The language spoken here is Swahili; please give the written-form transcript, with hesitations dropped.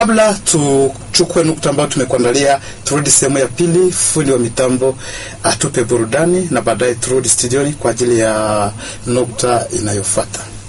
Kabla tuchukue nukta ambayo tumekuandalia, turudi sehemu ya pili, fundi wa mitambo atupe burudani na baadaye turudi studioni kwa ajili ya nukta inayofuata.